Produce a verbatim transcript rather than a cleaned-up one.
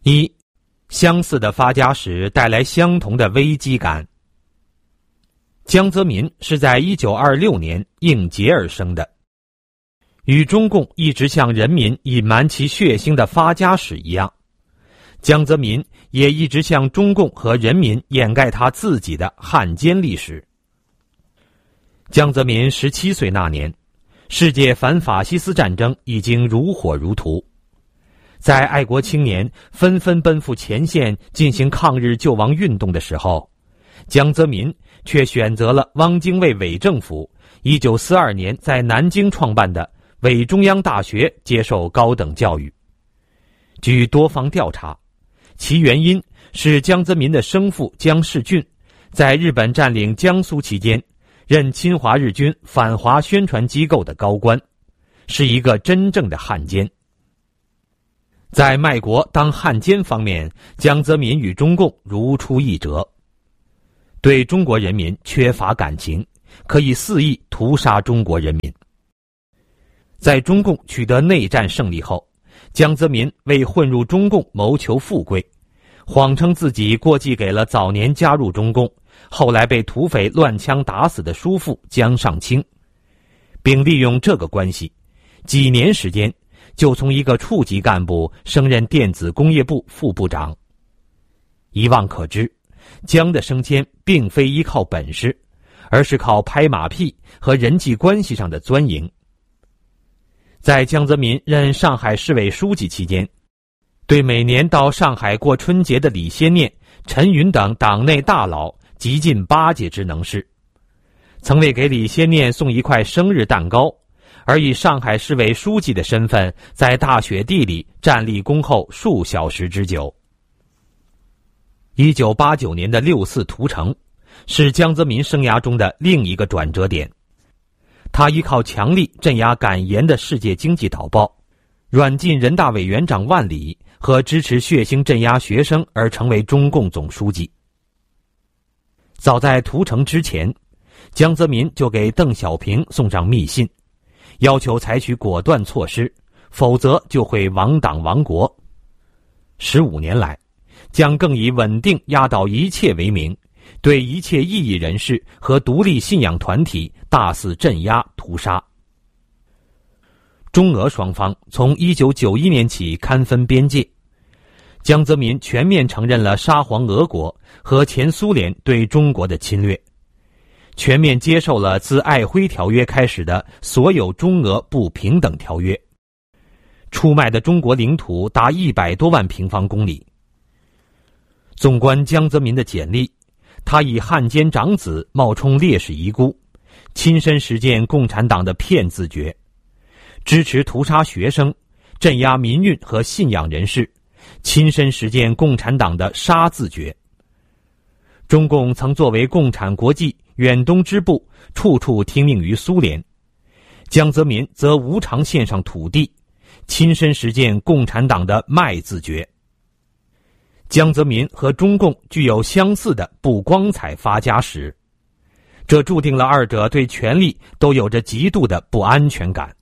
一，相似的发家史带来相同的危机感。江泽民是在一九二六年应节而生的，与中共一直向人民隐瞒其血腥的发家史一样，江泽民也一直向中共和人民掩盖他自己的汉奸历史。江泽民十七岁那年，世界反法西斯战争已经如火如荼，在爱国青年纷纷奔赴前线进行抗日救亡运动的时候，江泽民却选择了汪精卫伪政府一九四二年在南京创办的伪中央大学接受高等教育。据多方调查，其原因是江泽民的生父江世俊在日本占领江苏期间任侵华日军反华宣传机构的高官，是一个真正的汉奸。在卖国当汉奸方面，江泽民与中共如出一辙，对中国人民缺乏感情，可以肆意屠杀中国人民。在中共取得内战胜利后，江泽民为混入中共谋求富贵，谎称自己过继给了早年加入中共后来被土匪乱枪打死的叔父江上清，并利用这个关系，几年时间就从一个处级干部升任电子工业部副部长。一望可知，江的升迁并非依靠本事，而是靠拍马屁和人际关系上的钻营。在江泽民任上海市委书记期间，对每年到上海过春节的李先念、陈云等党内大佬极尽巴结之能事，曾为给李先念送一块生日蛋糕，而以上海市委书记的身份在大雪地里站立恭候数小时之久。一九八九年的六四屠城是江泽民生涯中的另一个转折点。他依靠强力镇压敢言的世界经济导报，软禁人大委员长万里和支持血腥镇压学生而成为中共总书记。早在屠城之前，江泽民就给邓小平送上密信，要求采取果断措施，否则就会亡党亡国。十五年来，江更以稳定压倒一切为名，对一切异议人士和独立信仰团体大肆镇压屠杀。中俄双方从一九九一年起勘分边界，江泽民全面承认了沙皇俄国和前苏联对中国的侵略，全面接受了自瑷珲条约开始的所有中俄不平等条约，出卖的中国领土达一百多万平方公里。纵观江泽民的简历，他以汉奸长子冒充烈士遗孤，亲身实践共产党的骗自觉，支持屠杀学生，镇压民运和信仰人士，亲身实践共产党的杀自觉。中共曾作为共产国际远东支部，处处听命于苏联，江泽民则无偿献上土地，亲身实践共产党的卖自觉。江泽民和中共具有相似的不光彩发家史，这注定了二者对权力都有着极度的不安全感。